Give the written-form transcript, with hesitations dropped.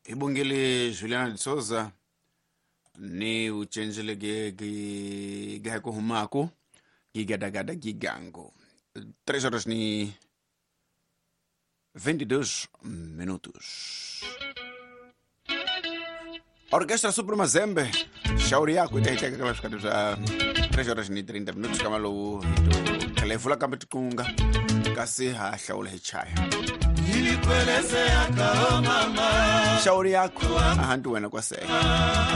Ibongile Juliana de Souza ni uchenjele ge ko humako gigadagada gigango 3 horas ni 22 minutos. Orquestra Suprema Zembe shauri yako itaiteka kama fikatu za 3 horas ni 30 minutos kama lo kalefula kama tukunga kasi ha shauri hichaya Nilikuelezea kao mama shauri yako ahantu wena kwa sasa